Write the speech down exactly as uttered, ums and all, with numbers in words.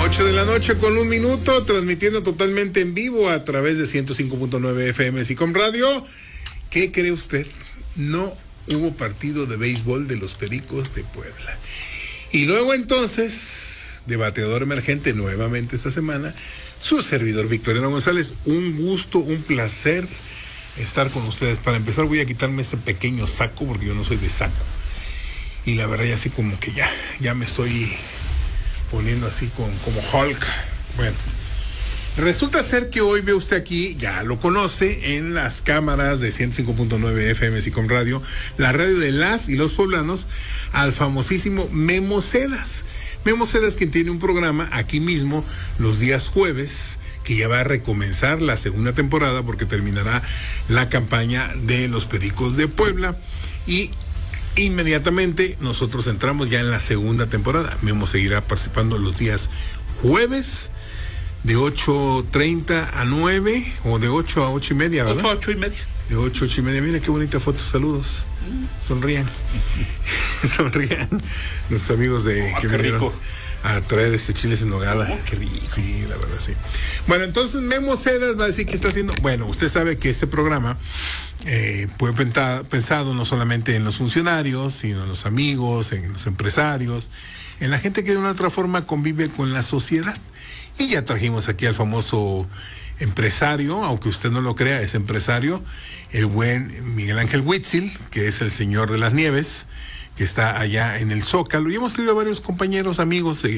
ocho de la noche con un minuto, transmitiendo totalmente en vivo a través de ciento cinco punto nueve F M SICOM Radio. ¿Qué cree usted? No hubo partido de béisbol de los Pericos de Puebla. Y luego entonces, de bateador emergente nuevamente esta semana, su servidor Victoriano González. Un gusto, un placer estar con ustedes. Para empezar voy a quitarme este pequeño saco, porque yo no soy de saco. Y la verdad ya así como que ya, ya me estoy poniendo así con, como Hulk. Bueno, resulta ser que hoy ve usted aquí, ya lo conoce, en las cámaras de ciento cinco punto nueve F M SICOM Radio, la radio de las y los poblanos, al famosísimo Memo Cedas. Memo Cedas, quien tiene un programa aquí mismo los días jueves, que ya va a recomenzar la segunda temporada porque terminará la campaña de los Pericos de Puebla y inmediatamente nosotros entramos ya en la segunda temporada. Memo seguirá participando los días jueves de ocho treinta a nueve o de ocho a ocho y media, ¿verdad? ocho a ocho y media. De ocho a ocho y media. Mira qué bonita foto, saludos. Sonrían. Sonrían los amigos de oh, que qué vinieron rico a traer este chiles en nogada. Oh, qué rico. Sí, la verdad, sí. Bueno, entonces Memo Cedas va a decir que está haciendo. Bueno, usted sabe que este programa eh, fue pensado no solamente en los funcionarios, sino en los amigos, en los empresarios, en la gente que de una u otra forma convive con la sociedad. Y ya trajimos aquí al famoso empresario, aunque usted no lo crea, es empresario, el buen Miguel Ángel Huitzil, que es el señor de las nieves, que está allá en el Zócalo. Y hemos tenido varios compañeros, amigos, eh,